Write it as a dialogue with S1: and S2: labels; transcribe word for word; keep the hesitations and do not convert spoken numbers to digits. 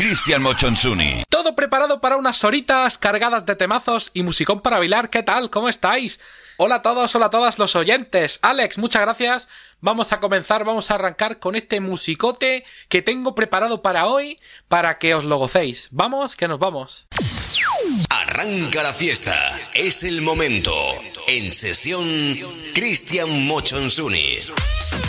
S1: Cristian Mochonsuni.
S2: Todo preparado para unas horitas cargadas de temazos y musicón para bailar. ¿Qué tal? ¿Cómo estáis? Hola a todos, hola a todas los oyentes. Alex, muchas gracias. Vamos a comenzar, vamos a arrancar con este musicote que tengo preparado para hoy, para que os lo gocéis. Vamos, que nos vamos.
S3: Arranca la fiesta. Es el momento. En sesión, Cristian Mochonsuni.